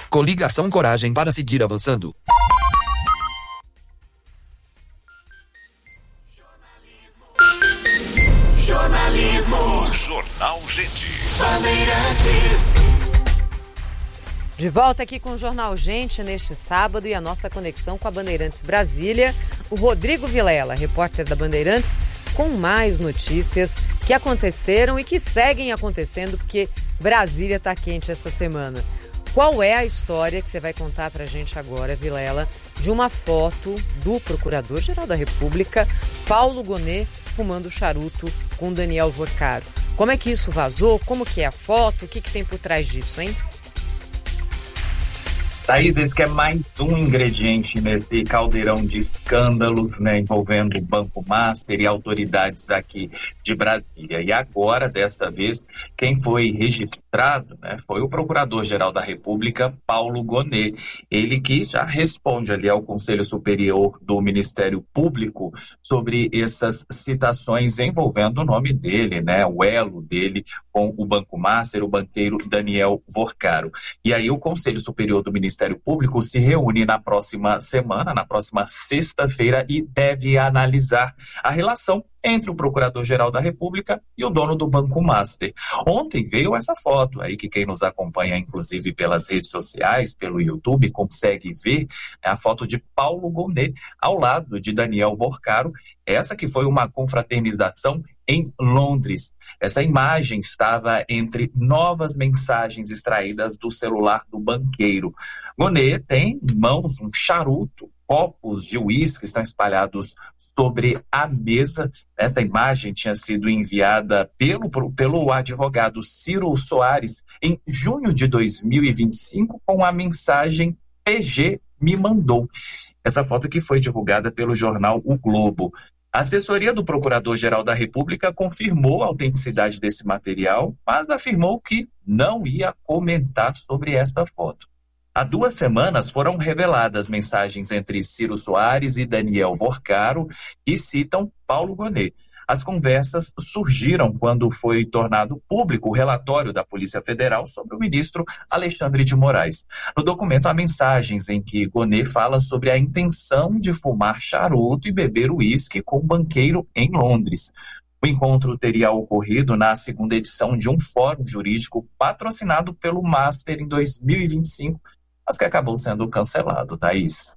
Coligação Coragem para seguir avançando. Jornalismo. Jornal Gente. Bandeirantes. De volta aqui com o Jornal Gente neste sábado e a nossa conexão com a Bandeirantes Brasília. O Rodrigo Vilela, repórter da Bandeirantes, com mais notícias que aconteceram e que seguem acontecendo, porque Brasília está quente essa semana. Qual é a história que você vai contar pra gente agora, Vilela, de uma foto do Procurador-Geral da República, Paulo Gonet, fumando charuto com Daniel Vorcaro? Como é que isso vazou? Como que é a foto? O que tem por trás disso, hein? Thaís, esse que é mais um ingrediente nesse caldeirão de escândalos, né, envolvendo o Banco Master e autoridades aqui de Brasília. E agora, desta vez, quem foi registrado, né, foi o Procurador-Geral da República, Paulo Gonet. Ele que já responde ali ao Conselho Superior do Ministério Público sobre essas citações envolvendo o nome dele, né, o elo dele com o Banco Master, o banqueiro Daniel Vorcaro. E aí o Conselho Superior do Ministério Público se reúne na próxima semana, na próxima sexta-feira, e deve analisar a relação entre o Procurador-Geral da República e o dono do Banco Master. Ontem veio essa foto aí que quem nos acompanha, inclusive pelas redes sociais, pelo YouTube, consegue ver a foto de Paulo Gonet ao lado de Daniel Vorcaro, essa que foi uma confraternização em Londres. Essa imagem estava entre novas mensagens extraídas do celular do banqueiro. Gonet tem em mãos um charuto, copos de uísque estão espalhados sobre a mesa. Essa imagem tinha sido enviada pelo advogado Ciro Soares em junho de 2025 com a mensagem PG me mandou. Essa foto que foi divulgada pelo jornal O Globo. A assessoria do Procurador-Geral da República confirmou a autenticidade desse material, mas afirmou que não ia comentar sobre esta foto. Há 2 semanas foram reveladas mensagens entre Ciro Soares e Daniel Vorcaro que citam Paulo Gonet. As conversas surgiram quando foi tornado público o relatório da Polícia Federal sobre o ministro Alexandre de Moraes. No documento há mensagens em que Gonet fala sobre a intenção de fumar charuto e beber uísque com o banqueiro em Londres. O encontro teria ocorrido na 2ª edição de um fórum jurídico patrocinado pelo Master em 2025, mas que acabou sendo cancelado, Thaís.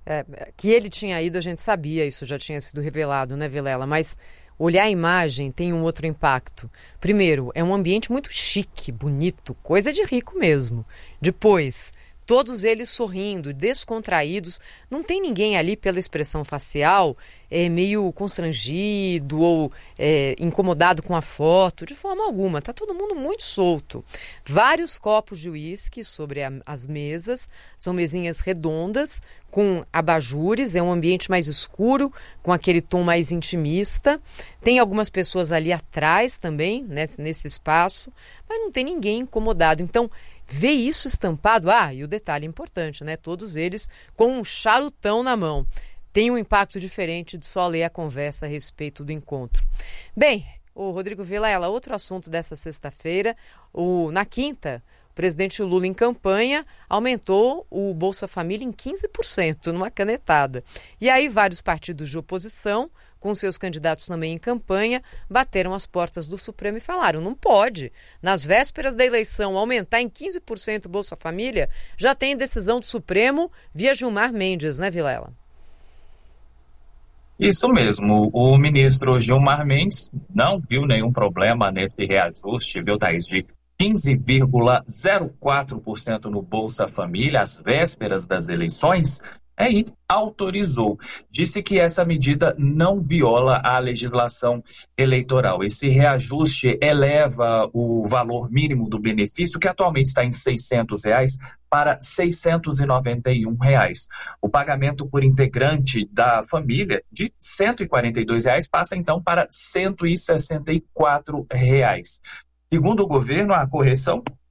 Que ele tinha ido, a gente sabia, isso já tinha sido revelado, né, Vilela? Mas olhar a imagem tem um outro impacto. Primeiro, é um ambiente muito chique, bonito, coisa de rico mesmo. Depois, todos eles sorrindo, descontraídos. Não tem ninguém ali pela expressão facial meio constrangido ou incomodado com a foto, de forma alguma. Está todo mundo muito solto. Vários copos de uísque sobre as mesas, são mesinhas redondas, com abajures, é um ambiente mais escuro, com aquele tom mais intimista. Tem algumas pessoas ali atrás também, né, nesse espaço, mas não tem ninguém incomodado. Então, ver isso estampado, e o detalhe importante, né? Todos eles com um charutão na mão. Tem um impacto diferente de só ler a conversa a respeito do encontro. Bem, o Rodrigo Vilela, outro assunto dessa sexta-feira, na quinta, o presidente Lula, em campanha, aumentou o Bolsa Família em 15%, numa canetada. E aí vários partidos de oposição, com seus candidatos também em campanha, bateram as portas do Supremo e falaram, não pode. Nas vésperas da eleição, aumentar em 15% o Bolsa Família, já tem decisão do Supremo via Gilmar Mendes, né, Vilela? Isso mesmo, o ministro Gilmar Mendes não viu nenhum problema nesse reajuste, viu, Thaís, de 15,04% no Bolsa Família, às vésperas das eleições, e autorizou. Disse que essa medida não viola a legislação eleitoral. Esse reajuste eleva o valor mínimo do benefício, que atualmente está em R$ 600, para R$ 691. O pagamento por integrante da família de R$ 142 passa então para R$ 164. Segundo o governo, a correção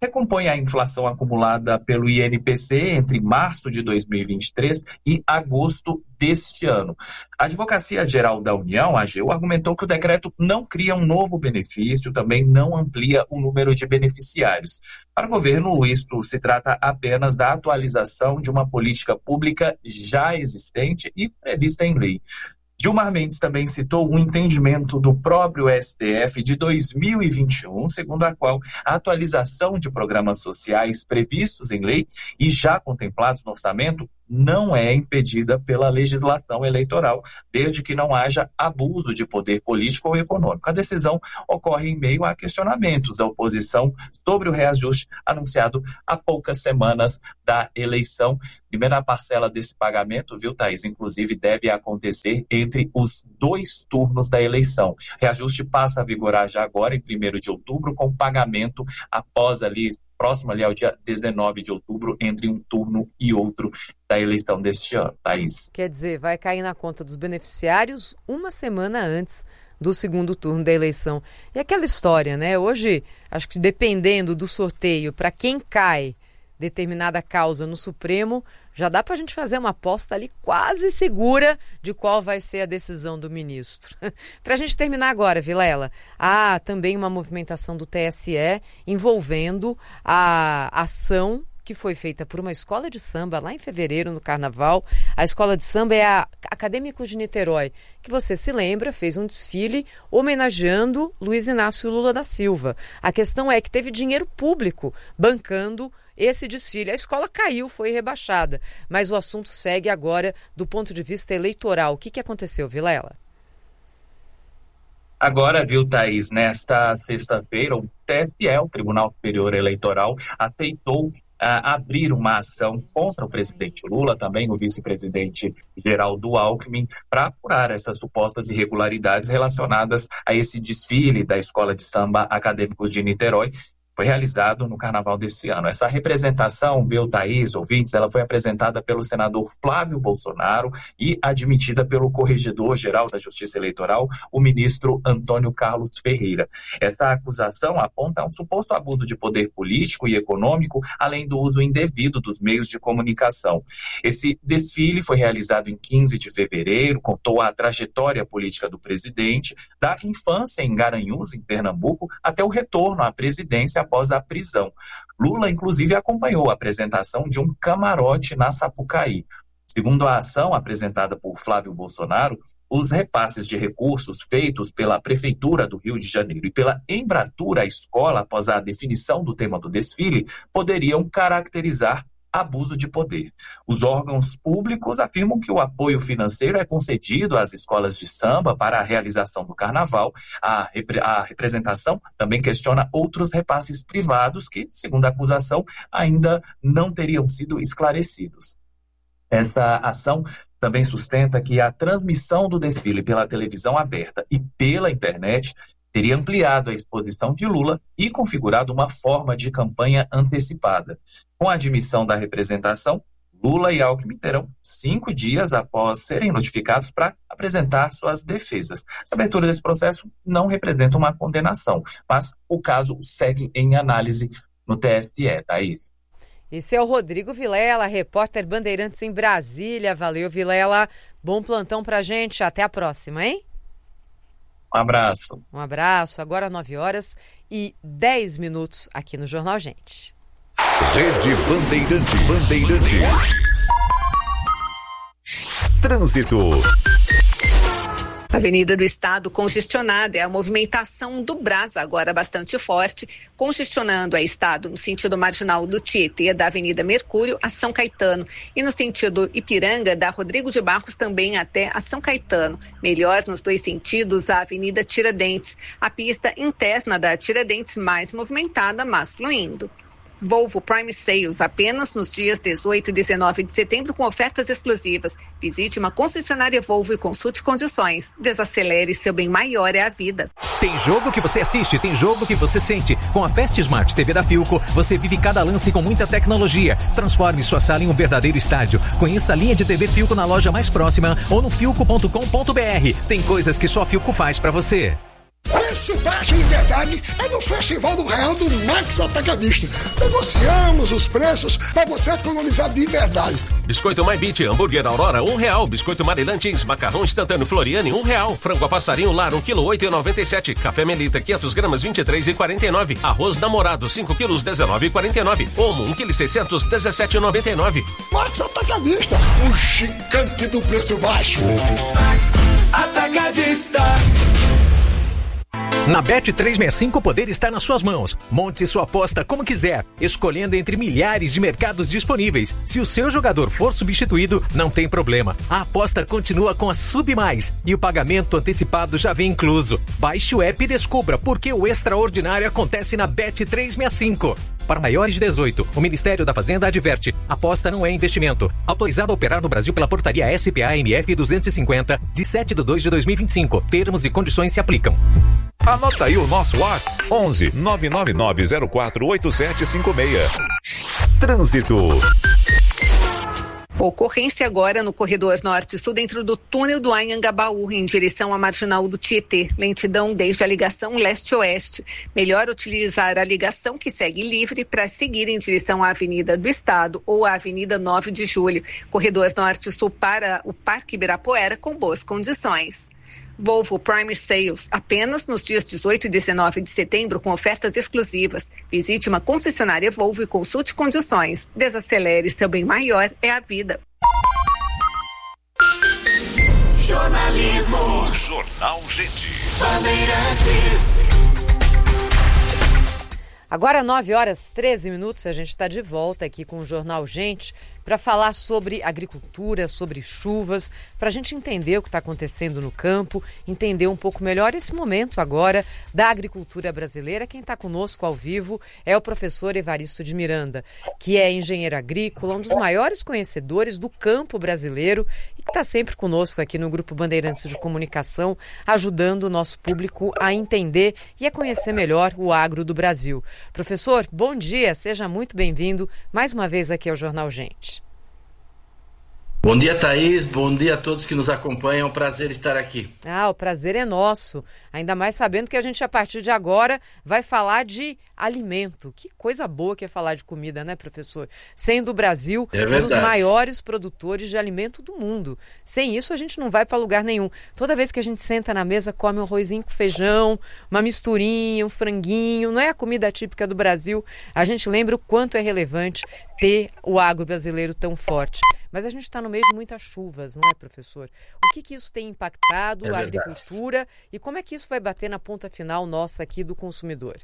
recompõe a inflação acumulada pelo INPC entre março de 2023 e agosto deste ano. A Advocacia Geral da União, a AGU, argumentou que o decreto não cria um novo benefício, também não amplia o número de beneficiários. Para o governo, isto se trata apenas da atualização de uma política pública já existente e prevista em lei. Gilmar Mendes também citou um entendimento do próprio STF de 2021, segundo a qual a atualização de programas sociais previstos em lei e já contemplados no orçamento não é impedida pela legislação eleitoral, desde que não haja abuso de poder político ou econômico. A decisão ocorre em meio a questionamentos da oposição sobre o reajuste anunciado há poucas semanas da eleição. Primeira parcela desse pagamento, viu, Thaís, inclusive deve acontecer entre os 2 turnos da eleição. O reajuste passa a vigorar já agora, em 1º de outubro, com pagamento após próximo ao dia 19 de outubro, entre um turno e outro da eleição deste ano, Thaís. Quer dizer, vai cair na conta dos beneficiários uma semana antes do 2º turno da eleição. E aquela história, né? Hoje, acho que dependendo do sorteio, para quem cai determinada causa no Supremo, já dá para a gente fazer uma aposta ali quase segura de qual vai ser a decisão do ministro. Para a gente terminar agora, Vilela, há também uma movimentação do TSE envolvendo a ação que foi feita por uma escola de samba lá em fevereiro, no Carnaval. A escola de samba é a Acadêmicos de Niterói, que você se lembra, fez um desfile homenageando Luiz Inácio Lula da Silva. A questão é que teve dinheiro público bancando esse desfile. A escola caiu, foi rebaixada, mas o assunto segue agora do ponto de vista eleitoral. O que aconteceu, Vilela? Agora, viu, Thaís, nesta sexta-feira, o TSE, o Tribunal Superior Eleitoral, aceitou abrir uma ação contra o presidente Lula, também o vice-presidente Geraldo Alckmin, para apurar essas supostas irregularidades relacionadas a esse desfile da Escola de Samba Acadêmicos de Niterói. Foi realizado no Carnaval desse ano. Essa representação, viu, Thaís, ouvintes, ela foi apresentada pelo senador Flávio Bolsonaro e admitida pelo corregedor-geral da Justiça Eleitoral, o ministro Antônio Carlos Ferreira. Essa acusação aponta um suposto abuso de poder político e econômico, além do uso indevido dos meios de comunicação. Esse desfile foi realizado em 15 de fevereiro, contou a trajetória política do presidente, da infância em Garanhuns, em Pernambuco, até o retorno à presidência após a prisão. Lula, inclusive, acompanhou a apresentação de um camarote na Sapucaí. Segundo a ação apresentada por Flávio Bolsonaro, os repasses de recursos feitos pela Prefeitura do Rio de Janeiro e pela Embratur à escola após a definição do tema do desfile poderiam caracterizar abuso de poder. Os órgãos públicos afirmam que o apoio financeiro é concedido às escolas de samba para a realização do carnaval. A representação também questiona outros repasses privados que, segundo a acusação, ainda não teriam sido esclarecidos. Essa ação também sustenta que a transmissão do desfile pela televisão aberta e pela internet teria ampliado a exposição de Lula e configurado uma forma de campanha antecipada. Com a admissão da representação, Lula e Alckmin terão 5 dias após serem notificados para apresentar suas defesas. A abertura desse processo não representa uma condenação, mas o caso segue em análise no TSE, Thaís. Esse é o Rodrigo Vilela, repórter Bandeirantes em Brasília. Valeu, Vilela. Bom plantão pra gente. Até a próxima, hein? Um abraço. Um abraço. Agora 9h10 aqui no Jornal Gente. Rede Bandeirantes. Trânsito. Avenida do Estado congestionada, é a movimentação do Brás agora bastante forte, congestionando a Estado no sentido marginal do Tietê, da Avenida Mercúrio a São Caetano, e no sentido Ipiranga, da Rodrigo de Barros também até a São Caetano. Melhor nos 2 sentidos, a Avenida Tiradentes, a pista interna da Tiradentes mais movimentada, mas fluindo. Volvo Prime Sales apenas nos dias 18 e 19 de setembro com ofertas exclusivas. Visite uma concessionária Volvo e consulte condições. Desacelere, seu bem maior é a vida. Tem jogo que você assiste, tem jogo que você sente. Com a Fast Smart TV da Philco, você vive cada lance com muita tecnologia. Transforme sua sala em um verdadeiro estádio. Conheça a linha de TV Philco na loja mais próxima ou no philco.com.br. Tem coisas que só a Philco faz pra você. Preço baixo de verdade é no Festival do Real do Max Atacadista. Negociamos os preços para você economizar de verdade. Biscoito My Beat, hambúrguer Aurora, R$1. Biscoito Marilantes, macarrão instantâneo Floriane, R$1. Frango a passarinho Lar, 1 kg, 8,97. Café Melita, 500 gramas, 23,49. Arroz Namorado, 5 quilos, 19,49. Omo, 1 kg, 600, 17,99. Max Atacadista, o gigante do preço baixo. Atacadista. Na Bet365 o poder está nas suas mãos. Monte sua aposta como quiser, escolhendo entre milhares de mercados disponíveis. Se o seu jogador for substituído, não tem problema. A aposta continua com a Sub Mais e o pagamento antecipado já vem incluso. Baixe o app e descubra por que o extraordinário acontece na Bet365. Para maiores de 18, o Ministério da Fazenda adverte: aposta não é investimento. Autorizado a operar no Brasil pela portaria SPA-MF 250, de 7/2/2025. Termos e condições se aplicam. Anota aí o nosso WhatsApp: 11 99904 8756. Trânsito. Ocorrência agora no corredor norte-sul, dentro do túnel do Anhangabaú, em direção à marginal do Tietê. Lentidão desde a ligação leste-oeste. Melhor utilizar a ligação que segue livre para seguir em direção à Avenida do Estado ou à Avenida 9 de Julho. Corredor norte-sul para o Parque Ibirapuera com boas condições. Volvo Prime Sales, apenas nos dias 18 e 19 de setembro, com ofertas exclusivas. Visite uma concessionária Volvo e consulte condições. Desacelere, seu bem maior é a vida. Jornalismo. Jornal Gente. Bandeirantes. Agora 9h13, a gente está de volta aqui com o Jornal Gente para falar sobre agricultura, sobre chuvas, para a gente entender o que está acontecendo no campo, entender um pouco melhor esse momento agora da agricultura brasileira. Quem está conosco ao vivo é o professor Evaristo de Miranda, que é engenheiro agrícola, um dos maiores conhecedores do campo brasileiro e que está sempre conosco aqui no Grupo Bandeirantes de Comunicação, ajudando o nosso público a entender e a conhecer melhor o agro do Brasil. Professor, bom dia, seja muito bem-vindo mais uma vez aqui ao Jornal Gente. Bom dia, Thaís. Bom dia a todos que nos acompanham. É um prazer estar aqui. O prazer é nosso. Ainda mais sabendo que a gente, a partir de agora, vai falar de alimento. Que coisa boa que é falar de comida, né, professor? Sendo o Brasil um dos maiores produtores de alimento do mundo. Sem isso, a gente não vai para lugar nenhum. Toda vez que a gente senta na mesa, come um arrozinho com feijão, uma misturinha, um franguinho. Não é a comida típica do Brasil. A gente lembra o quanto é relevante ter o agro brasileiro tão forte. Mas a gente está no meio de muitas chuvas, não é, professor? O que isso tem impactado a agricultura e como é que isso vai bater na ponta final nossa aqui do consumidor?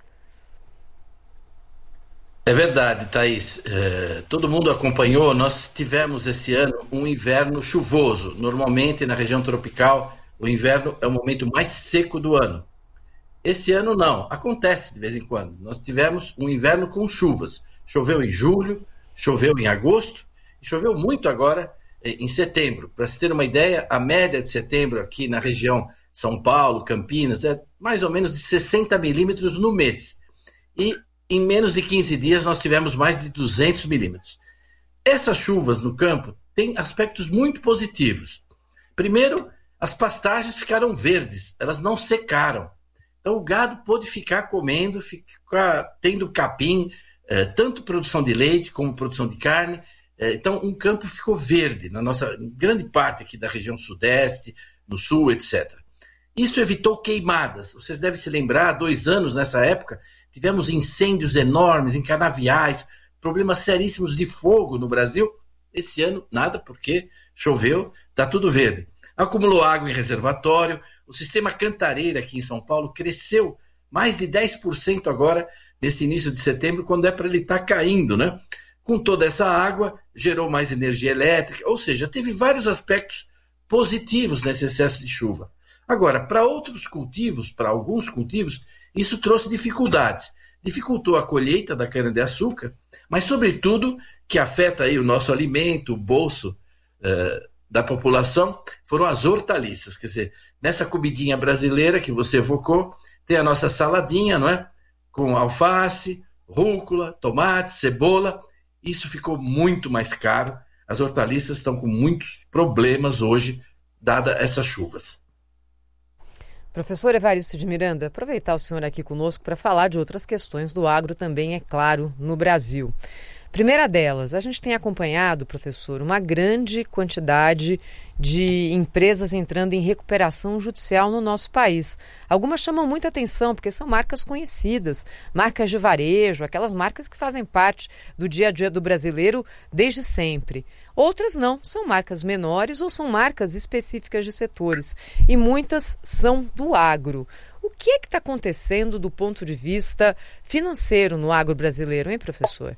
É verdade, Thaís. Todo mundo acompanhou, nós tivemos esse ano um inverno chuvoso. Normalmente, na região tropical, o inverno é o momento mais seco do ano. Esse ano não, acontece de vez em quando. Nós tivemos um inverno com chuvas. Choveu em julho, choveu em agosto, choveu muito agora em setembro. Para se ter uma ideia, a média de setembro aqui na região São Paulo, Campinas, é mais ou menos de 60 milímetros no mês. E em menos de 15 dias nós tivemos mais de 200 milímetros. Essas chuvas no campo têm aspectos muito positivos. Primeiro, as pastagens ficaram verdes, elas não secaram. Então o gado pôde ficar comendo, ficar tendo capim, tanto produção de leite como produção de carne. Então, um campo ficou verde na nossa grande parte aqui da região sudeste, no sul, etc. Isso evitou queimadas. Vocês devem se lembrar, há 2 anos nessa época, tivemos incêndios enormes em canaviais, problemas seríssimos de fogo no Brasil. Esse ano, nada, porque choveu, está tudo verde. Acumulou água em reservatório, o sistema Cantareira aqui em São Paulo cresceu mais de 10% agora, nesse início de setembro, quando é para ele estar caindo, né? Com toda essa água, gerou mais energia elétrica, ou seja, teve vários aspectos positivos nesse excesso de chuva. Agora, para outros cultivos, para alguns cultivos, isso trouxe dificuldades. Dificultou a colheita da cana-de-açúcar, mas, sobretudo, que afeta aí o nosso alimento, o bolso da população, foram as hortaliças. Quer dizer, nessa comidinha brasileira que você evocou, tem a nossa saladinha, não é? Com alface, rúcula, tomate, cebola. Isso ficou muito mais caro. As hortaliças estão com muitos problemas hoje, dada essas chuvas. Professor Evaristo de Miranda, aproveitar o senhor aqui conosco para falar de outras questões do agro também, é claro, no Brasil. Primeira delas, a gente tem acompanhado, professor, uma grande quantidade de empresas entrando em recuperação judicial no nosso país. Algumas chamam muita atenção porque são marcas conhecidas, marcas de varejo, aquelas marcas que fazem parte do dia a dia do brasileiro desde sempre. Outras não, são marcas menores ou são marcas específicas de setores. E muitas são do agro. O que é que está acontecendo do ponto de vista financeiro no agro brasileiro, hein, professor?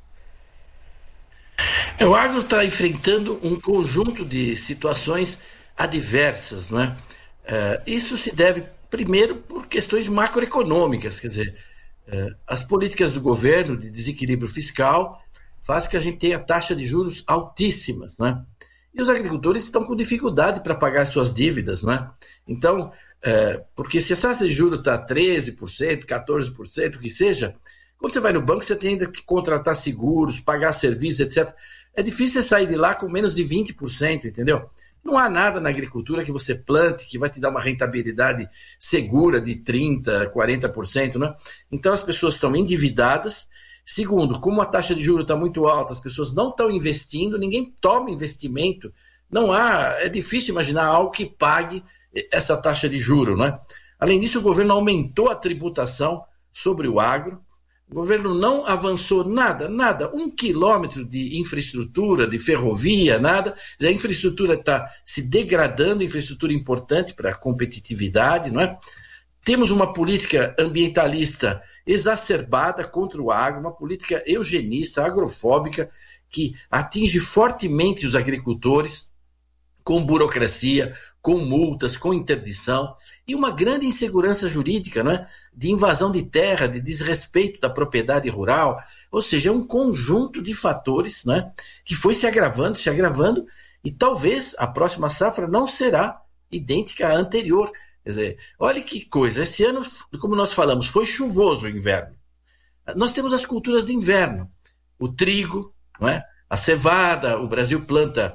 O agro está enfrentando um conjunto de situações adversas, não é? Isso se deve, primeiro, por questões macroeconômicas, quer dizer, as políticas do governo de desequilíbrio fiscal fazem que a gente tenha taxa de juros altíssimas, não é? E os agricultores estão com dificuldade para pagar suas dívidas, não é? Então, porque se a taxa de juros está 13%, 14%, o que seja, quando você vai no banco, você tem ainda que contratar seguros, pagar serviços, etc. É difícil você sair de lá com menos de 20%, entendeu? Não há nada na agricultura que você plante que vai te dar uma rentabilidade segura de 30%, 40%, né? Então as pessoas estão endividadas. Segundo, como a taxa de juros está muito alta, as pessoas não estão investindo, ninguém toma investimento. É difícil imaginar algo que pague essa taxa de juros, né? Além disso, o governo aumentou a tributação sobre o agro. O governo não avançou nada, 1 quilômetro de infraestrutura, de ferrovia, nada. A infraestrutura está se degradando, infraestrutura importante para a competitividade, não é? Temos uma política ambientalista exacerbada contra o agro, uma política eugenista, agrofóbica, que atinge fortemente os agricultores, com burocracia, com multas, com interdição, e uma grande insegurança jurídica, né? De invasão de terra, de desrespeito da propriedade rural, ou seja, é um conjunto de fatores, né? Que foi se agravando, e talvez a próxima safra não será idêntica à anterior. Quer dizer, olha que coisa, esse ano, como nós falamos, foi chuvoso o inverno. Nós temos as culturas de inverno, o trigo, não é? A cevada, o Brasil planta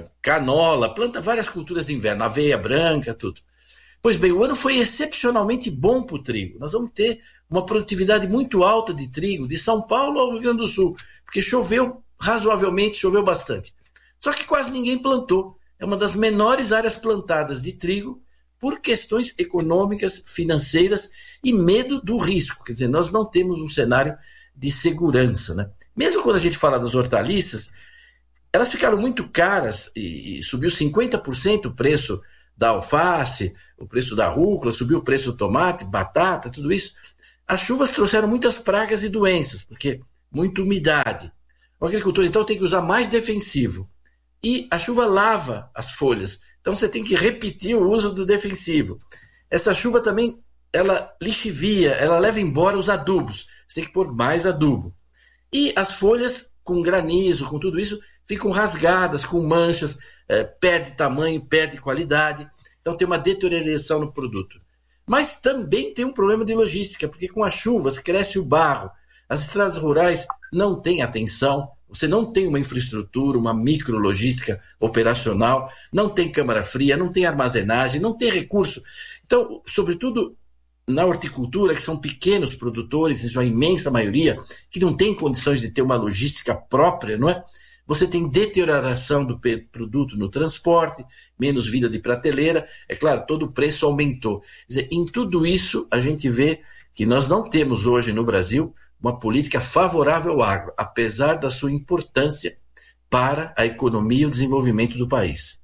canola, planta várias culturas de inverno, aveia branca, tudo. Pois bem, o ano foi excepcionalmente bom para o trigo. Nós vamos ter uma produtividade muito alta de trigo, de São Paulo ao Rio Grande do Sul, porque choveu razoavelmente, choveu bastante. Só que quase ninguém plantou. É uma das menores áreas plantadas de trigo por questões econômicas, financeiras e medo do risco. Quer dizer, nós não temos um cenário de segurança, né? Mesmo quando a gente fala das hortaliças, elas ficaram muito caras e subiu 50% o preço da alface, o preço da rúcula, subiu o preço do tomate, batata, tudo isso. As chuvas trouxeram muitas pragas e doenças, porque muita umidade. O agricultor, então, tem que usar mais defensivo. E a chuva lava as folhas. Então, você tem que repetir o uso do defensivo. Essa chuva também, ela lixivia, ela leva embora os adubos. Você tem que pôr mais adubo. E as folhas, com granizo, com tudo isso, ficam rasgadas, com manchas, perde tamanho, perde qualidade. Então tem uma deterioração no produto. Mas também tem um problema de logística, porque com as chuvas cresce o barro, as estradas rurais não têm atenção, você não tem uma infraestrutura, uma micrologística operacional, não tem câmara fria, não tem armazenagem, não tem recurso. Então, sobretudo na horticultura, que são pequenos produtores, em sua imensa maioria, que não tem condições de ter uma logística própria, não é? Você tem deterioração do produto no transporte, menos vida de prateleira, é claro, todo o preço aumentou. Quer dizer, em tudo isso, a gente vê que nós não temos hoje no Brasil uma política favorável ao agro, apesar da sua importância para a economia e o desenvolvimento do país.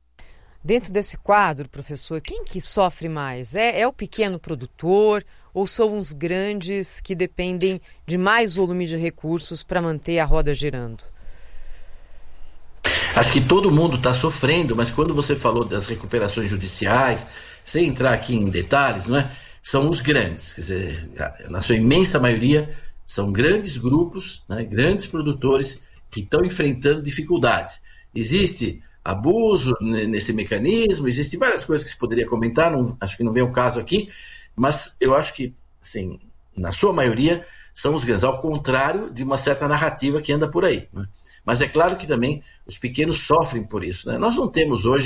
Dentro desse quadro, professor, quem que sofre mais? É o pequeno produtor ou são os grandes que dependem de mais volume de recursos para manter a roda girando? Acho que todo mundo está sofrendo, mas quando você falou das recuperações judiciais, sem entrar aqui em detalhes, não é? São os grandes, quer dizer, na sua imensa maioria, são grandes grupos, né, grandes produtores que estão enfrentando dificuldades. Existe abuso nesse mecanismo, existem várias coisas que se poderia comentar, acho que não vem o caso aqui, mas eu acho que, assim, na sua maioria, são os grandes, ao contrário de uma certa narrativa que anda por aí, né? Mas é claro que também os pequenos sofrem por isso, né? Nós não temos hoje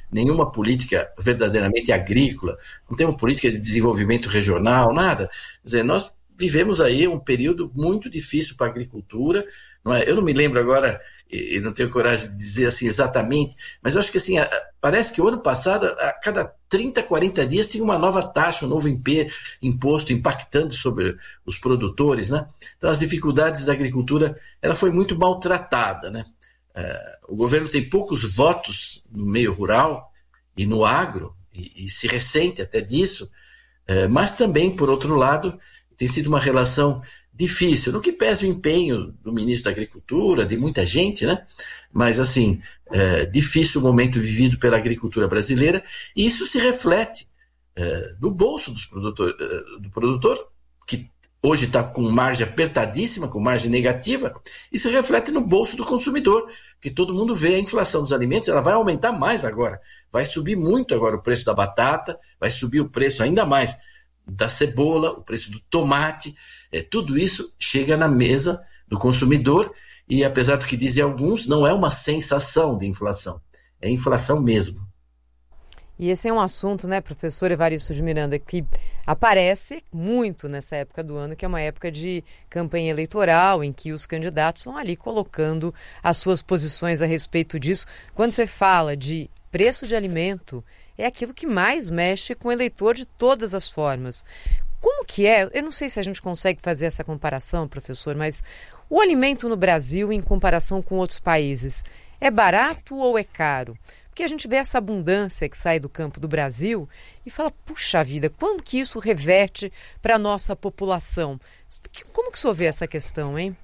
nenhuma política verdadeiramente agrícola, não tem uma política de desenvolvimento regional, nada. Quer dizer, nós vivemos aí um período muito difícil para a agricultura, não é? Eu não me lembro agora, e não tenho coragem de dizer assim exatamente, mas eu acho que assim, parece que o ano passado, a cada 30, 40 dias tinha uma nova taxa, um novo imposto impactando sobre os produtores, né? Então as dificuldades da agricultura, ela foi muito maltratada, né? O governo tem poucos votos no meio rural e no agro, e se ressente até disso, mas também, por outro lado, tem sido uma relação difícil, no que pesa o empenho do ministro da Agricultura, de muita gente, né? Mas, assim, difícil o momento vivido pela agricultura brasileira, e isso se reflete no bolso do produtor, que hoje está com margem apertadíssima, com margem negativa, e se reflete no bolso do consumidor, que todo mundo vê a inflação dos alimentos, ela vai aumentar mais agora, vai subir muito agora o preço da batata, vai subir o preço ainda mais da cebola, o preço do tomate, tudo isso chega na mesa do consumidor e, apesar do que dizem alguns, não é uma sensação de inflação, é inflação mesmo. E esse é um assunto, né, professor Evaristo de Miranda, que aparece muito nessa época do ano, que é uma época de campanha eleitoral, em que os candidatos estão ali colocando as suas posições a respeito disso. Quando você fala de preço de alimento, é aquilo que mais mexe com o eleitor de todas as formas. Como que é? Eu não sei se a gente consegue fazer essa comparação, professor, mas o alimento no Brasil, em comparação com outros países, é barato ou é caro? Porque a gente vê essa abundância que sai do campo do Brasil e fala, puxa vida, como que isso reverte para a nossa população? Como que o senhor vê essa questão, hein?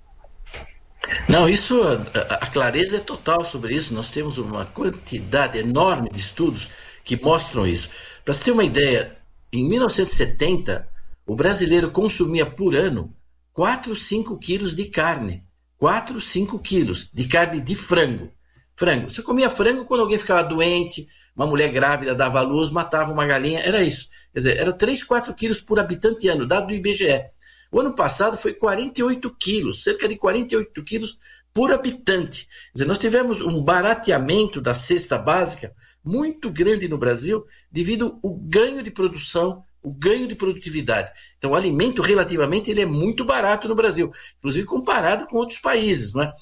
Não, isso, a clareza é total sobre isso. Nós temos uma quantidade enorme de estudos que mostram isso. Para você ter uma ideia, em 1970, o brasileiro consumia por ano 4, 5 quilos de carne. 4, 5 quilos de carne de frango. Você comia frango quando alguém ficava doente, uma mulher grávida dava à luz, matava uma galinha, era isso. Quer dizer, era 3, 4 quilos por habitante ano, dado do IBGE. O ano passado foi 48 quilos, cerca de 48 quilos por habitante. Quer dizer, nós tivemos um barateamento da cesta básica muito grande no Brasil devido ao ganho de produção, o ganho de produtividade. Então, o alimento, relativamente, ele é muito barato no Brasil, inclusive comparado com outros países, não é?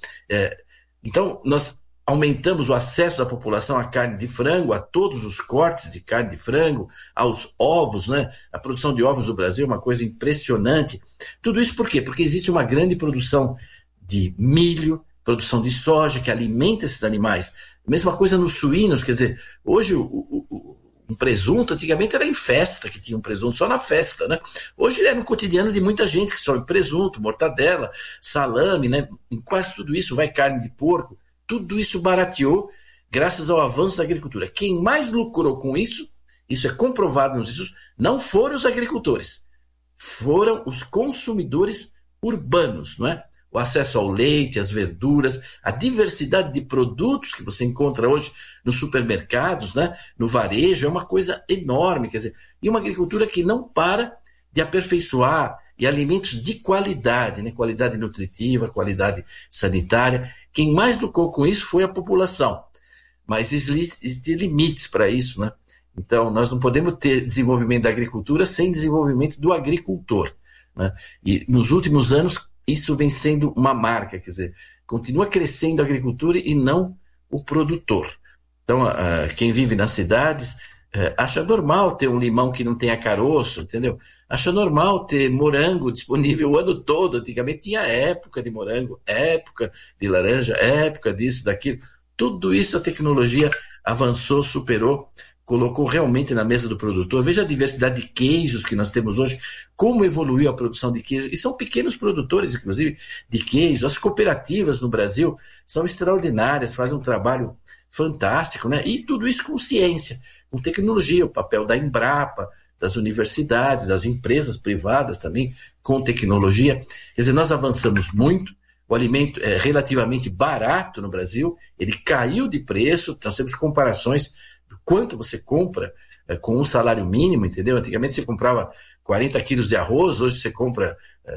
Então, nós aumentamos o acesso da população à carne de frango, a todos os cortes de carne de frango, aos ovos, né? A produção de ovos no Brasil é uma coisa impressionante. Tudo isso por quê? Porque existe uma grande produção de milho, produção de soja, que alimenta esses animais. Mesma coisa nos suínos, quer dizer, hoje um presunto, antigamente era em festa que tinha um presunto, só na festa, né? Hoje é no cotidiano de muita gente que só presunto, mortadela, salame, né? Em quase tudo isso vai carne de porco. Tudo isso barateou graças ao avanço da agricultura. Quem mais lucrou com isso é comprovado nos estudos, não foram os agricultores, foram os consumidores urbanos, não é? O acesso ao leite, às verduras, a diversidade de produtos que você encontra hoje nos supermercados, né? No varejo, é uma coisa enorme, quer dizer, e uma agricultura que não para de aperfeiçoar e alimentos de qualidade, né? Qualidade nutritiva, qualidade sanitária. Quem mais lucrou com isso foi a população, mas existem limites para isso, né? Então, nós não podemos ter desenvolvimento da agricultura sem desenvolvimento do agricultor, né? E nos últimos anos, isso vem sendo uma marca, quer dizer, continua crescendo a agricultura e não o produtor. Então, quem vive nas cidades acha normal ter um limão que não tenha caroço, entendeu? Acha normal ter morango disponível o ano todo. Antigamente tinha época de morango, época de laranja, época disso, daquilo. Tudo isso a tecnologia avançou, superou, colocou realmente na mesa do produtor. Veja a diversidade de queijos que nós temos hoje, como evoluiu a produção de queijo. E são pequenos produtores, inclusive, de queijo. As cooperativas no Brasil são extraordinárias, fazem um trabalho fantástico, né? E tudo isso com ciência, com tecnologia, o papel da Embrapa, das universidades, das empresas privadas também, com tecnologia. Quer dizer, nós avançamos muito, o alimento é relativamente barato no Brasil, ele caiu de preço, nós temos comparações do quanto você compra com um salário mínimo, entendeu? Antigamente você comprava 40 quilos de arroz, hoje você compra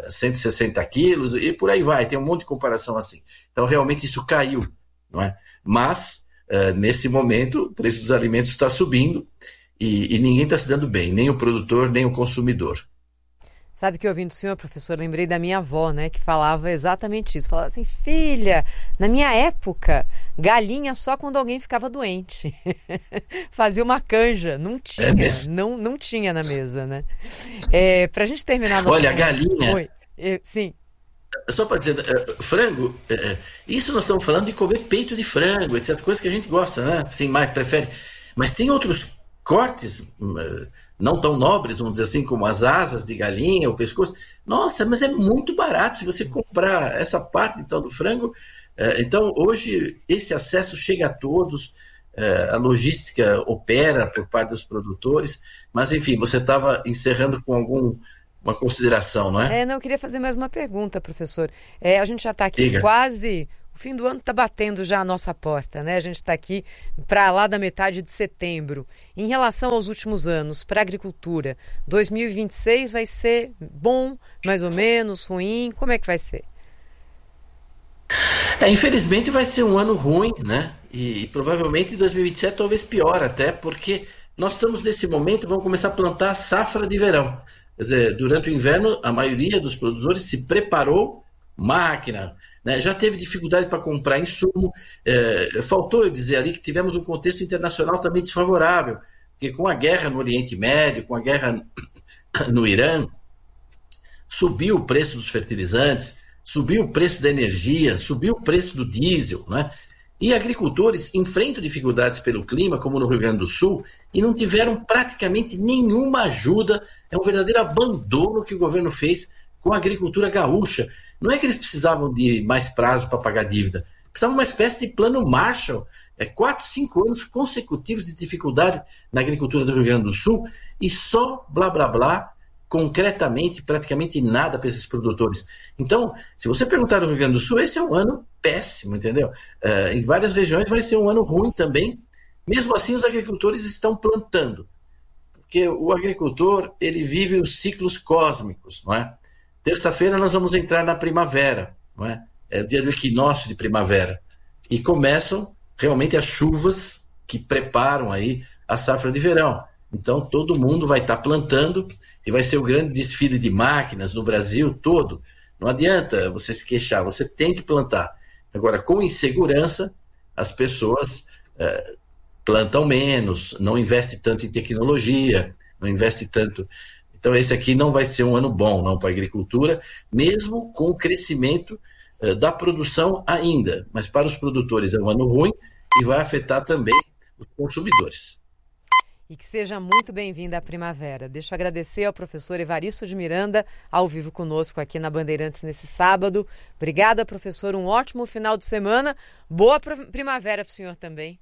160 quilos e por aí vai, tem um monte de comparação assim. Então realmente isso caiu, não é? Mas nesse momento, o preço dos alimentos está subindo e ninguém está se dando bem, nem o produtor, nem o consumidor. Sabe que ouvindo o senhor, professor, lembrei da minha avó, né, que falava exatamente isso. Falava assim, filha, na minha época, galinha só quando alguém ficava doente. Fazia uma canja, não tinha, não tinha na mesa, né? Pra gente terminar... Olha, a galinha... Oi, sim. Só para dizer, frango, isso nós estamos falando de comer peito de frango, etc. Coisa que a gente gosta, né? Assim, mais prefere. Mas tem outros cortes... não tão nobres, vamos dizer assim, como as asas de galinha, o pescoço. Nossa, mas é muito barato se você comprar essa parte então do frango. Então, hoje, esse acesso chega a todos, a logística opera por parte dos produtores, mas, enfim, você estava encerrando com uma consideração, não é? Não, eu queria fazer mais uma pergunta, professor. A gente já está aqui quase... O fim do ano está batendo já a nossa porta, né? A gente está aqui para lá da metade de setembro. Em relação aos últimos anos, para a agricultura, 2026 vai ser bom, mais ou menos, ruim? Como é que vai ser? Infelizmente vai ser um ano ruim, né? E provavelmente 2027 talvez pior até, porque nós estamos nesse momento, vamos começar a plantar a safra de verão. Quer dizer, durante o inverno, a maioria dos produtores se preparou, máquina... Já teve dificuldade para comprar insumo, faltou eu dizer ali que tivemos um contexto internacional também desfavorável, porque com a guerra no Oriente Médio, com a guerra no Irã, subiu o preço dos fertilizantes, subiu o preço da energia, subiu o preço do diesel, né? E agricultores enfrentam dificuldades pelo clima, como no Rio Grande do Sul, e não tiveram praticamente nenhuma ajuda, é um verdadeiro abandono que o governo fez com a agricultura gaúcha. Não é que eles precisavam de mais prazo para pagar dívida, precisavam de uma espécie de plano Marshall, 4, 5 anos consecutivos de dificuldade na agricultura do Rio Grande do Sul e só blá blá blá, concretamente, praticamente nada para esses produtores. Então, se você perguntar no Rio Grande do Sul, esse é um ano péssimo, entendeu? Em várias regiões vai ser um ano ruim também, mesmo assim os agricultores estão plantando, porque o agricultor ele vive os ciclos cósmicos, não é? Terça-feira nós vamos entrar na primavera, não é? É o dia do equinócio de primavera. E começam realmente as chuvas que preparam aí a safra de verão. Então todo mundo vai estar plantando e vai ser o grande desfile de máquinas no Brasil todo. Não adianta você se queixar, você tem que plantar. Agora, com insegurança, as pessoas plantam menos, não investem tanto em tecnologia, não investem tanto... Então esse aqui não vai ser um ano bom não para a agricultura, mesmo com o crescimento da produção ainda. Mas para os produtores é um ano ruim e vai afetar também os consumidores. E que seja muito bem-vinda a primavera. Deixa eu agradecer ao professor Evaristo de Miranda, ao vivo conosco aqui na Bandeirantes nesse sábado. Obrigada, professor. Um ótimo final de semana. Boa primavera para o senhor também.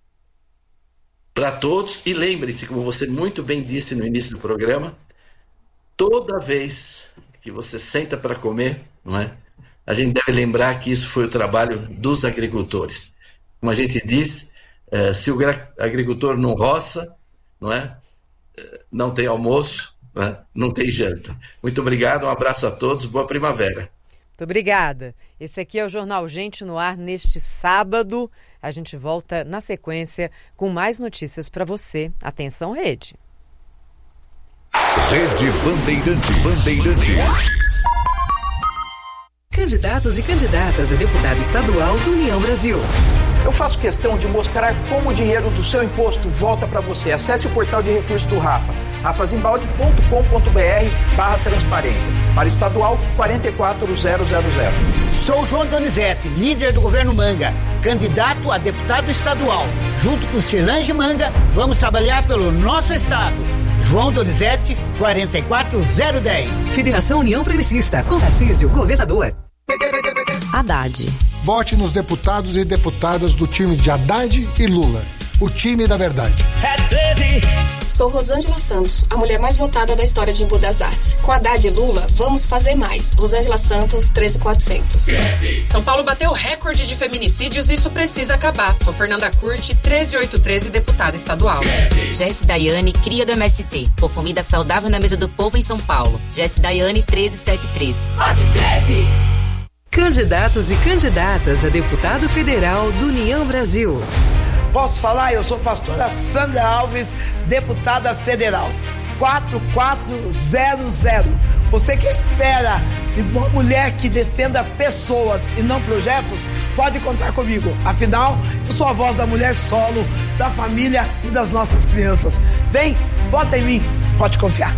Para todos. E lembre-se, como você muito bem disse no início do programa, toda vez que você senta para comer, não é? A gente deve lembrar que isso foi o trabalho dos agricultores. Como a gente diz, se o agricultor não roça, não é? Não tem almoço, não é? Não tem janta. Muito obrigado, um abraço a todos, boa primavera. Muito obrigada. Esse aqui é o Jornal Gente no Ar neste sábado. A gente volta na sequência com mais notícias para você. Atenção, Rede. Rede Bandeirantes. Candidatos e candidatas a deputado estadual do União Brasil. Eu faço questão de mostrar como o dinheiro do seu imposto volta para você. Acesse o portal de recursos do Rafa, rafazimbalde.com.br/transparência. Para estadual 44000. Sou João Donizete, líder do governo Manga, candidato a deputado estadual. Junto com Cirlange Manga, vamos trabalhar pelo nosso estado. João Donizete, 44010. Federação União Progressista, com Tarcísio, governador. Haddad. Vote nos deputados e deputadas do time de Haddad e Lula. O time da verdade. É 13. Sou Rosângela Santos, a mulher mais votada da história de Embu das Artes. Com Haddad e Lula, vamos fazer mais. Rosângela Santos, 13400. São Paulo bateu recorde de feminicídios e isso precisa acabar. Com Fernanda Curti, 13813, deputada estadual. Jesse Daiane, cria do MST. Por comida saudável na mesa do povo em São Paulo. Jesse Daiane, 13713. Vote 13. Candidatos e candidatas a deputado federal do União Brasil. Posso falar? Eu sou a pastora Sandra Alves, deputada federal. 4400. Você que espera uma mulher que defenda pessoas e não projetos, pode contar comigo. Afinal, eu sou a voz da mulher solo, da família e das nossas crianças. Vem, vota em mim, pode confiar.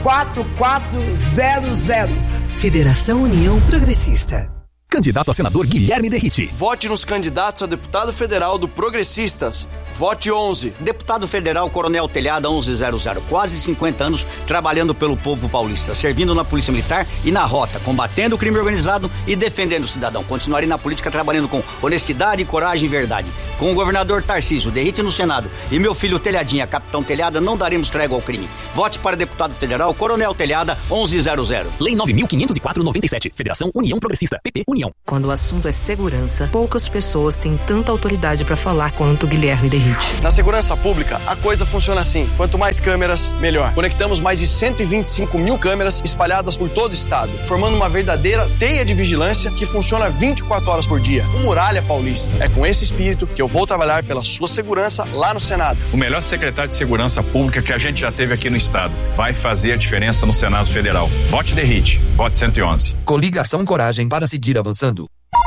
4400. Federação União Progressista. Candidato a senador Guilherme Derrite. Vote nos candidatos a deputado federal do Progressistas. Vote 11. Deputado federal Coronel Telhada 1100. Quase 50 anos trabalhando pelo povo paulista, servindo na Polícia Militar e na Rota, combatendo o crime organizado e defendendo o cidadão. Continuarei na política trabalhando com honestidade, coragem e verdade. Com o governador Tarcísio, Derrite no Senado e meu filho Telhadinha, capitão Telhada, não daremos trégua ao crime. Vote para deputado federal Coronel Telhada 1100. Lei 9.504/97. Federação União Progressista. PP União. Quando o assunto é segurança, poucas pessoas têm tanta autoridade para falar quanto Guilherme Derrite. Na segurança pública, a coisa funciona assim. Quanto mais câmeras, melhor. Conectamos mais de 125 mil câmeras espalhadas por todo o estado, formando uma verdadeira teia de vigilância que funciona 24 horas por dia. O Muralha Paulista. É com esse espírito que eu vou trabalhar pela sua segurança lá no Senado. O melhor secretário de segurança pública que a gente já teve aqui no estado. Vai fazer a diferença no Senado Federal. Vote Derrite. Vote 111. Coligação Coragem para seguir avançando.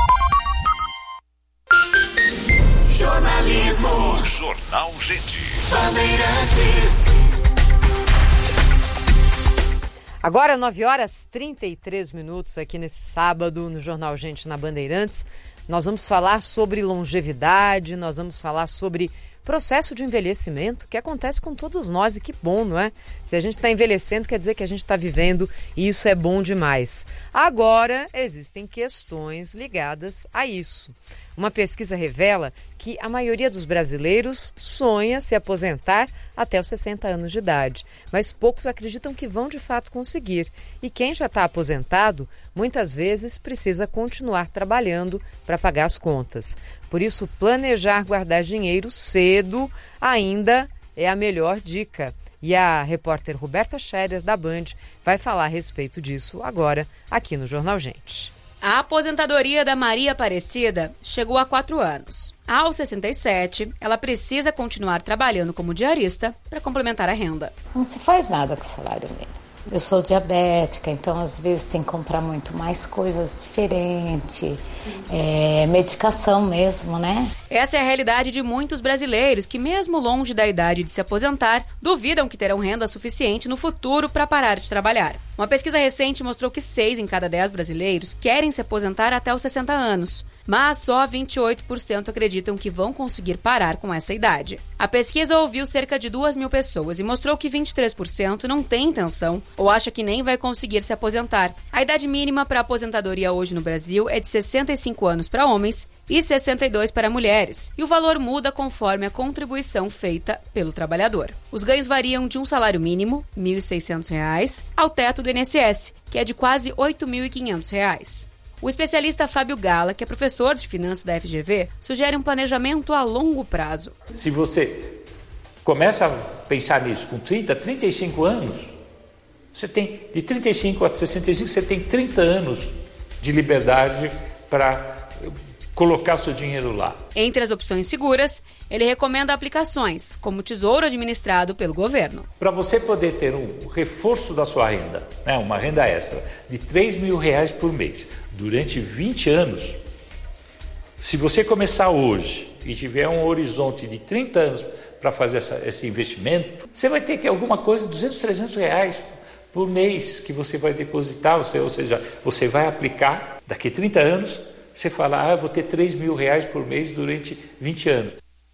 Jornalismo. Jornal Gente. Bandeirantes. Agora 9h33 aqui nesse sábado no Jornal Gente na Bandeirantes. Nós vamos falar sobre longevidade, nós vamos falar sobre processo de envelhecimento que acontece com todos nós e que bom, não é? Se a gente está envelhecendo, quer dizer que a gente está vivendo e isso é bom demais. Agora, existem questões ligadas a isso. Uma pesquisa revela que a maioria dos brasileiros sonha se aposentar até os 60 anos de idade, mas poucos acreditam que vão de fato conseguir. E quem já está aposentado, muitas vezes precisa continuar trabalhando para pagar as contas. Por isso, planejar guardar dinheiro cedo ainda é a melhor dica. E a repórter Roberta Scherer, da Band, vai falar a respeito disso agora aqui no Jornal Gente. A aposentadoria da Maria Aparecida chegou há 4 anos. Aos 67, ela precisa continuar trabalhando como diarista para complementar a renda. Não se faz nada com o salário mínimo. Eu sou diabética, então às vezes tem que comprar muito mais coisas diferentes, medicação mesmo, né? Essa é a realidade de muitos brasileiros que, mesmo longe da idade de se aposentar, duvidam que terão renda suficiente no futuro para parar de trabalhar. Uma pesquisa recente mostrou que 6 em cada 10 brasileiros querem se aposentar até os 60 anos, mas só 28% acreditam que vão conseguir parar com essa idade. A pesquisa ouviu cerca de 2.000 pessoas e mostrou que 23% não tem intenção ou acha que nem vai conseguir se aposentar. A idade mínima para a aposentadoria hoje no Brasil é de 65 anos para homens e 62 para mulheres, e o valor muda conforme a contribuição feita pelo trabalhador. Os ganhos variam de um salário mínimo, R$ 1.600, ao teto do INSS, que é de quase R$ 8.500. O especialista Fábio Gala, que é professor de finanças da FGV, sugere um planejamento a longo prazo. Se você começa a pensar nisso com 30, 35 anos, você tem de 35 a 65, você tem 30 anos de liberdade para colocar o seu dinheiro lá. Entre as opções seguras, ele recomenda aplicações, como o Tesouro administrado pelo governo. Para você poder ter um reforço da sua renda, né, uma renda extra de R$ 3.000 por mês, durante 20 anos, se você começar hoje e tiver um horizonte de 30 anos para fazer esse investimento, você vai ter que alguma coisa, R$ 200, R$ 300 por mês que você vai depositar, ou seja, você vai aplicar daqui a 30 anos. Você fala, eu vou ter R$ 3.000 por mês durante 20 anos.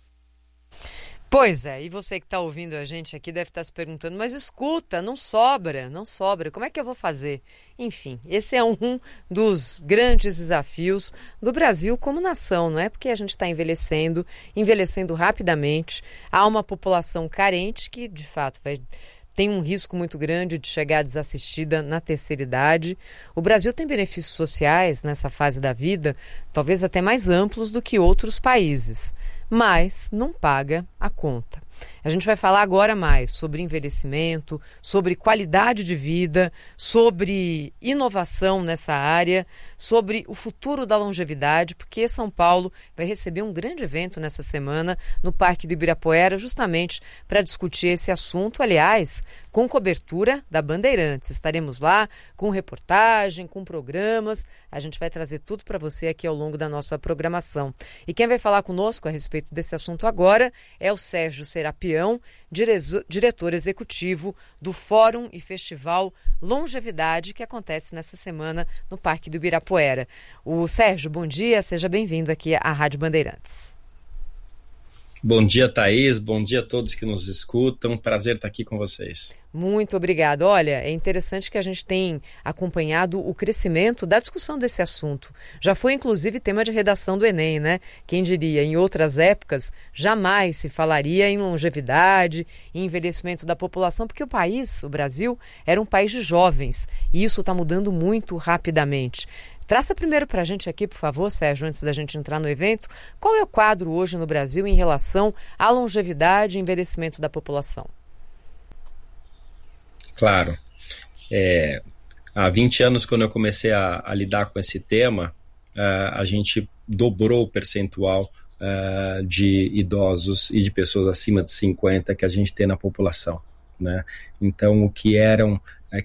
Pois é, e você que está ouvindo a gente aqui deve estar se perguntando, mas escuta, não sobra, como é que eu vou fazer? Enfim, esse é um dos grandes desafios do Brasil como nação, não é? Porque a gente está envelhecendo rapidamente, há uma população carente que, de fato, tem um risco muito grande de chegar desassistida na terceira idade. O Brasil tem benefícios sociais nessa fase da vida, talvez até mais amplos do que outros países, mas não paga a conta. A gente vai falar agora mais sobre envelhecimento, sobre qualidade de vida, sobre inovação nessa área, sobre o futuro da longevidade, porque São Paulo vai receber um grande evento nessa semana no Parque do Ibirapuera, justamente para discutir esse assunto, aliás, com cobertura da Bandeirantes. Estaremos lá com reportagem, com programas, a gente vai trazer tudo para você aqui ao longo da nossa programação. E quem vai falar conosco a respeito desse assunto agora é o Sérgio Serapião, diretor executivo do Fórum e Festival Longevidade, que acontece nessa semana no Parque do Ibirapuera. O Sérgio, bom dia, seja bem-vindo aqui à Rádio Bandeirantes. Bom dia, Thaís. Bom dia a todos que nos escutam. Prazer estar aqui com vocês. Muito obrigado. Olha, é interessante que a gente tem acompanhado o crescimento da discussão desse assunto. Já foi, inclusive, tema de redação do Enem, né? Quem diria, em outras épocas, jamais se falaria em longevidade, em envelhecimento da população, porque o país, o Brasil, era um país de jovens. E isso está mudando muito rapidamente. Traça primeiro para a gente aqui, por favor, Sérgio, antes da gente entrar no evento, qual é o quadro hoje no Brasil em relação à longevidade e envelhecimento da população? Claro. Há 20 anos, quando eu comecei a lidar com esse tema, a gente dobrou o percentual de idosos e de pessoas acima de 50 que a gente tem na população, né? Então, o que eram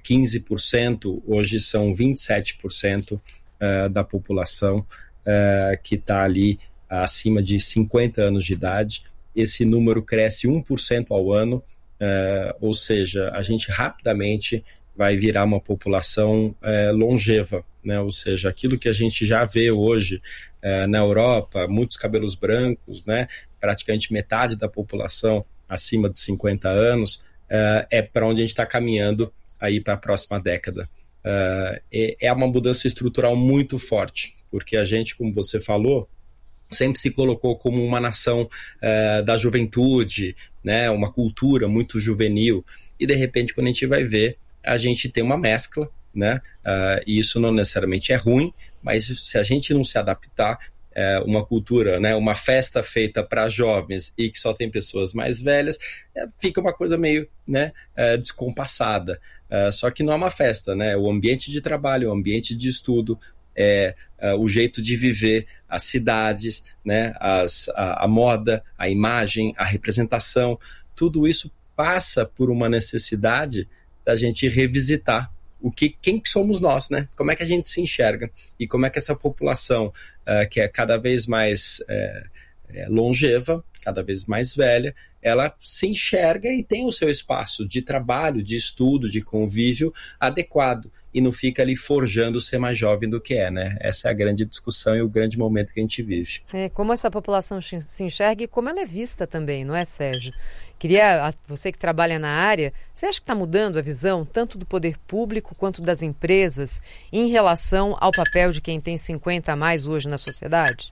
15%, hoje são 27%. Da população que está ali acima de 50 anos de idade. Esse número cresce 1% ao ano, ou seja, a gente rapidamente vai virar uma população longeva, né? Ou seja, aquilo que a gente já vê hoje na Europa, muitos cabelos brancos, né? Praticamente metade da população acima de 50 anos, é para onde a gente está caminhando aí para a próxima década. É uma mudança estrutural muito forte, porque a gente, como você falou, sempre se colocou como uma nação da juventude, né, uma cultura muito juvenil, e de repente, quando a gente vai ver, a gente tem uma mescla, né, e isso não necessariamente é ruim, mas se a gente não se adaptar, uma cultura, né, uma festa feita para jovens e que só tem pessoas mais velhas, fica uma coisa meio, né, descompassada. Só que não é uma festa, né? O ambiente de trabalho, o ambiente de estudo, o jeito de viver, as cidades, né, a moda, a imagem, a representação, tudo isso passa por uma necessidade da gente revisitar quem que somos nós, né? Como é que a gente se enxerga e como é que essa população que é cada vez mais longeva, cada vez mais velha, ela se enxerga e tem o seu espaço de trabalho, de estudo, de convívio adequado e não fica ali forjando ser mais jovem do que né? Essa é a grande discussão e o grande momento que a gente vive. Como essa população se enxerga e como ela é vista também, não é, Sérgio? Você que trabalha na área, você acha que está mudando a visão tanto do poder público quanto das empresas em relação ao papel de quem tem 50 a mais hoje na sociedade?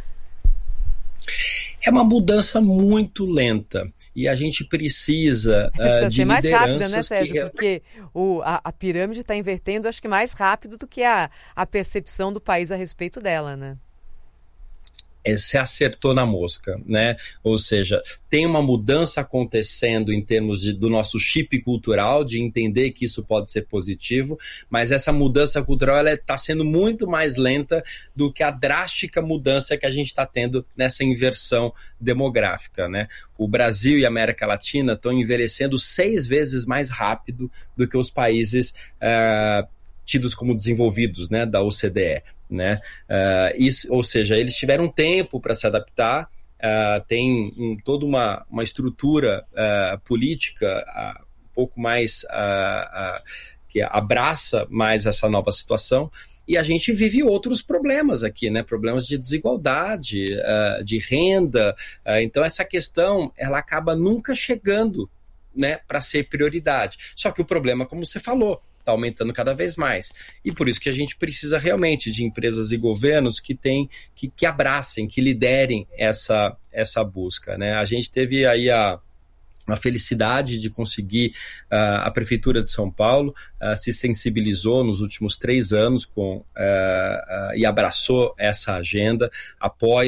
É uma mudança muito lenta e a gente precisa de ser mais lideranças rápida, né, Sérgio? Porque a pirâmide está invertendo, acho que mais rápido do que a percepção do país a respeito dela, né? Se acertou na mosca, né? Ou seja, tem uma mudança acontecendo em termos do nosso chip cultural, de entender que isso pode ser positivo, mas essa mudança cultural ela está sendo muito mais lenta do que a drástica mudança que a gente está tendo nessa inversão demográfica, né? O Brasil e a América Latina estão envelhecendo 6 vezes mais rápido do que os países tidos como desenvolvidos, né, da OCDE. Né? Ou seja, eles tiveram tempo para se adaptar, tem toda uma estrutura política um pouco mais que abraça mais essa nova situação, e a gente vive outros problemas aqui, né? Problemas de desigualdade, de renda, então essa questão ela acaba nunca chegando, né, para ser prioridade. Só que o problema, como você falou, está aumentando cada vez mais. E por isso que a gente precisa realmente de empresas e governos que abracem, que liderem essa busca, né? A gente teve aí a felicidade de conseguir, a Prefeitura de São Paulo se sensibilizou nos últimos 3 anos e abraçou essa agenda, apoia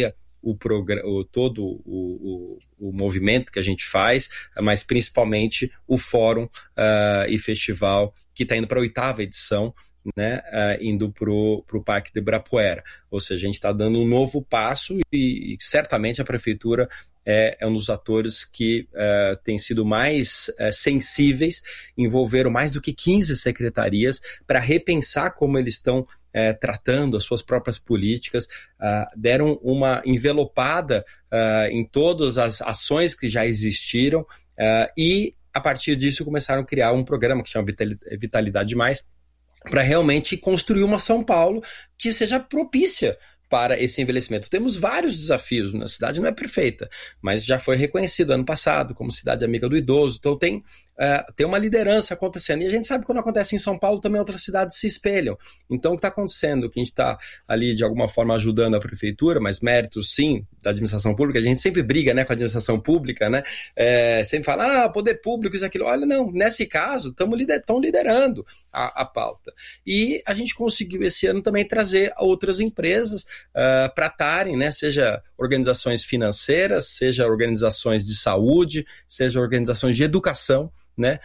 todo o movimento que a gente faz, mas principalmente o fórum e festival que está indo para a 8ª edição, né, indo para o Parque de Ibirapuera. Ou seja, a gente está dando um novo passo e certamente a Prefeitura é um dos atores que tem sido mais sensíveis, envolveram mais do que 15 secretarias para repensar como eles estão tratando as suas próprias políticas, deram uma envelopada em todas as ações que já existiram e, a partir disso, começaram a criar um programa que chama Vitalidade Mais, para realmente construir uma São Paulo que seja propícia para esse envelhecimento. Temos vários desafios, a cidade não é perfeita, mas já foi reconhecida ano passado como cidade amiga do idoso, então tem uma liderança acontecendo, e a gente sabe que quando acontece em São Paulo também outras cidades se espelham. Então o que está acontecendo, que a gente está ali de alguma forma ajudando a prefeitura, mas mérito sim da administração pública, a gente sempre briga, né, com a administração pública, né, sempre fala, poder público, isso, aquilo. Olha, não, nesse caso estão liderando a pauta, e a gente conseguiu esse ano também trazer outras empresas para estarem, né, seja organizações financeiras, seja organizações de saúde, seja organizações de educação, né,